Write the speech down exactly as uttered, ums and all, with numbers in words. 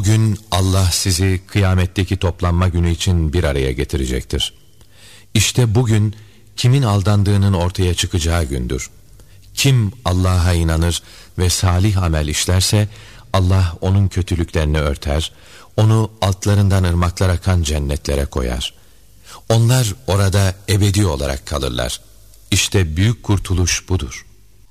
O gün Allah sizi kıyametteki toplanma günü için bir araya getirecektir. İşte bugün kimin aldandığının ortaya çıkacağı gündür. Kim Allah'a inanır ve salih amel işlerse Allah onun kötülüklerini örter, onu altlarından ırmaklar akan cennetlere koyar. Onlar orada ebedi olarak kalırlar. İşte büyük kurtuluş budur.